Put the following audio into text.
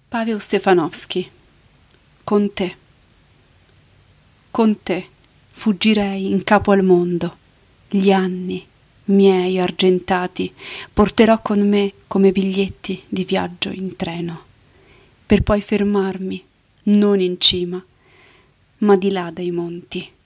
Paweł Stefanowski. Con te fuggirei in capo al mondo. Gli anni miei argentati porterò con me come biglietti di viaggio in treno, per poi fermarmi non in cima, ma di là dai monti.